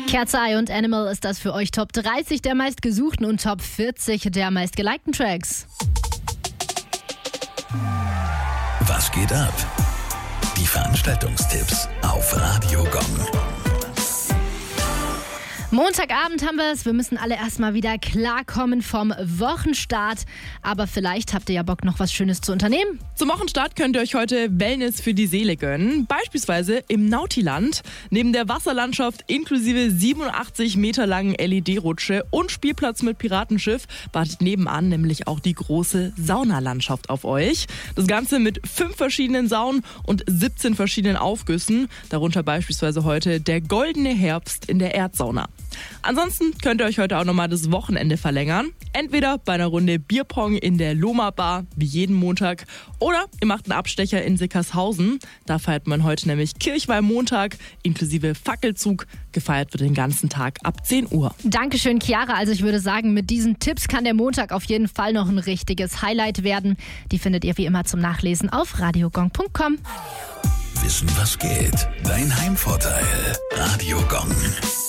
Cat's Eye und Animal ist das für euch Top 30 der meistgesuchten und Top 40 der meistgelikten Tracks. Was geht ab? Die Veranstaltungstipps auf Radio Gong. Montagabend haben wir es. Wir müssen alle erstmal wieder klarkommen vom Wochenstart. Aber vielleicht habt ihr ja Bock, noch was Schönes zu unternehmen. Zum Wochenstart könnt ihr euch heute Wellness für die Seele gönnen. Beispielsweise im Nautiland. Neben der Wasserlandschaft inklusive 87 Meter langen LED-Rutsche und Spielplatz mit Piratenschiff wartet nebenan nämlich auch die große Saunalandschaft auf euch. Das Ganze mit 5 verschiedenen Saunen und 17 verschiedenen Aufgüssen. Darunter beispielsweise heute der goldene Herbst in der Erdsauna. Ansonsten könnt ihr euch heute auch nochmal das Wochenende verlängern. Entweder bei einer Runde Bierpong in der Loma Bar, wie jeden Montag, oder ihr macht einen Abstecher in Sickershausen. Da feiert man heute nämlich Kirchweihmontag inklusive Fackelzug. Gefeiert wird den ganzen Tag ab 10 Uhr. Dankeschön, Chiara. Also ich würde sagen, mit diesen Tipps kann der Montag auf jeden Fall noch ein richtiges Highlight werden. Die findet ihr wie immer zum Nachlesen auf radiogong.com. Wissen, was geht? Dein Heimvorteil. Radio Gong.